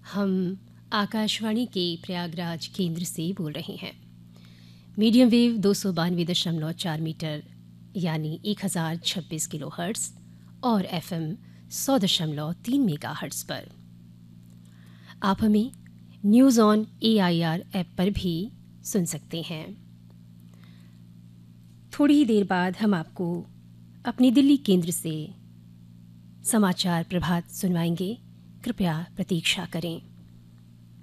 हम आकाशवाणी के प्रयागराज केंद्र से बोल रहे हैं। मीडियम वेव 292.4 मीटर यानी 1026 किलोहर्ट्ज़ और FM 100.3 मेगाहर्ट्ज़ पर। आप हमें न्यूज़ ऑन AIR ऐप पर भी सुन सकते हैं। थोड़ी ही देर बाद हम आपको अपने दिल्ली केंद्र से समाचार प्रभात सुनवाएंगे। कृपया प्रतीक्षा करें।